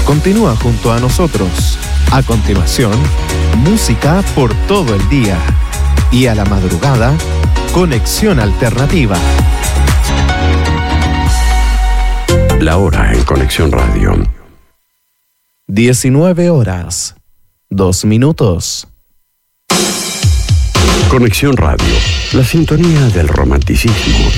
Continúa junto a nosotros. A continuación, música por todo el día. Y a la madrugada, Conexión Alternativa. La hora en Conexión Radio. 19 horas, 2 minutos. Conexión Radio, la sintonía del romanticismo